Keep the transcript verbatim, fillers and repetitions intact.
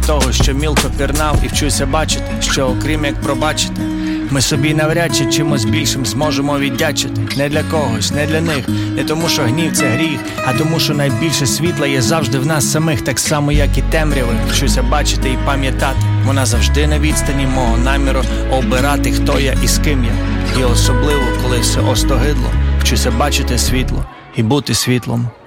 від того, що мілко пірнав, і вчуся бачити, що окрім як пробачити, ми собі навряд чи чимось більшим зможемо віддячити. Не для когось, не для них, не тому що гнів це гріх, а тому що найбільше світла є завжди в нас самих, так само як і темряви. Вчуся бачити і пам'ятати, вона завжди на відстані мого наміру обирати, хто я і з ким я. І особливо, коли все остогидло, вчуся бачити світло і бути світлом.